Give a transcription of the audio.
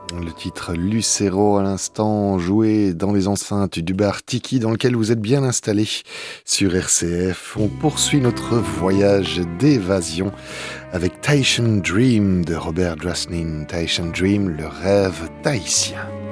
Le titre Lucero à l'instant, joué dans les enceintes du bar Tiki dans lequel vous êtes bien installé sur RCF. On poursuit notre voyage d'évasion avec Tahitian Dream de Robert Drasnin. Tahitian Dream, le rêve tahitien.